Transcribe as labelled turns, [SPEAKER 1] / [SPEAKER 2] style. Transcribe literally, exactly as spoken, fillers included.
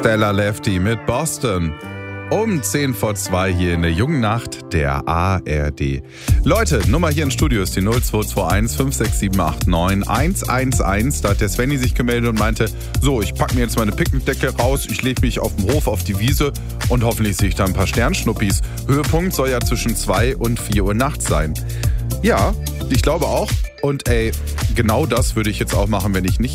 [SPEAKER 1] Stella Lefty mit Boston. Um zehn vor zwei hier in der jungen Nacht der A R D. Leute, Nummer hier im Studio ist die null zwei zwei eins fünf sechs sieben acht neun eins eins eins. Da hat der Svenny sich gemeldet und meinte, so, ich packe mir jetzt meine Picknickdecke raus, ich lege mich auf den Hof, auf die Wiese und hoffentlich sehe ich da ein paar Sternschnuppis. Höhepunkt soll ja zwischen zwei und vier Uhr nachts sein. Ja, ich glaube auch. Und ey, genau das würde ich jetzt auch machen, wenn ich nicht